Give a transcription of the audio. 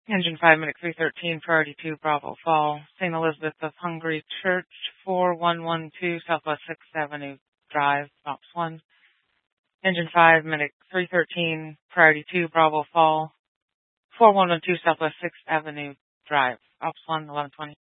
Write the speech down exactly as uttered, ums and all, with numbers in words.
Engine five, Minute three thirteen, Priority two, Bravo Fall, Saint Elizabeth of Hungary Church, four one one two Southwest sixth Avenue Drive, Ops one. Engine five, Minute three thirteen, Priority two, Bravo Fall, four one one two Southwest sixth Avenue Drive, Ops one, eleven twenty.